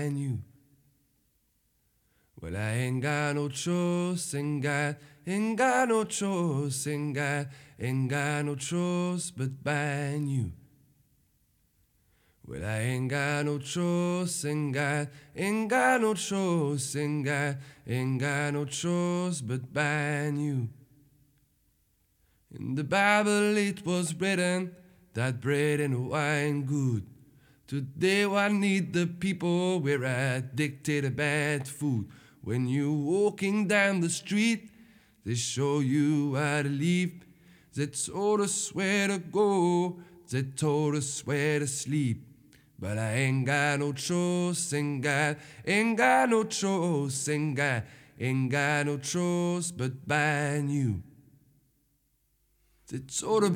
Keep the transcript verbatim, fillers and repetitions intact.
ban you. Well, I ain't got no choice, ain't got, ain't got no choice, ain't got, ain't got no choice but ban you. Well, I ain't got no choice, ain't got, ain't got no choice, ain't got, ain't got no choice but ban you. In the Bible it was written that bread and wine good. Today I need the people we're addicted to bad food. When you're walking down the street, they show you how to live. They told us where to go, they told us where to sleep. But I ain't got no choice, ain't got, ain't got no choice, ain't got, ain't got no choice but ban you. They told